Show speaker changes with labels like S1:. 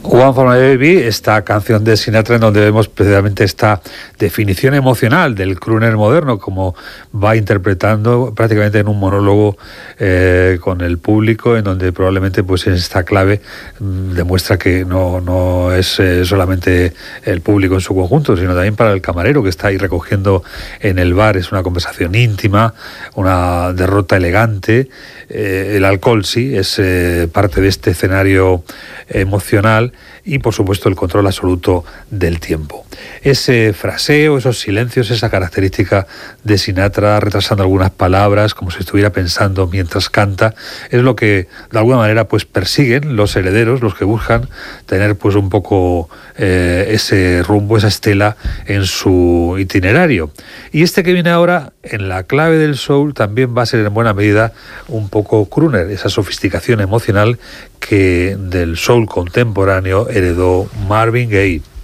S1: One for My Baby, esta canción de Sinatra en donde vemos precisamente esta definición emocional del crooner moderno, como va interpretando prácticamente en un monólogo con el público, en donde probablemente pues esta clave demuestra que no es solamente el público en su conjunto, sino también para el camarero que está ahí recogiendo en el bar. Es una conversación íntima, una derrota elegante. El alcohol sí es parte de este escenario emocional, y por supuesto el control absoluto del tiempo. Ese fraseo, esos silencios, esa característica de Sinatra retrasando algunas palabras como si estuviera pensando mientras canta, es lo que de alguna manera pues persiguen los herederos, los que buscan tener pues un poco ese rumbo, esa estela en su itinerario. Y este que viene ahora, en la clave del soul, también va a ser en buena medida un poco crooner, esa sofisticación emocional que del soul contemporáneo heredó Marvin Gaye.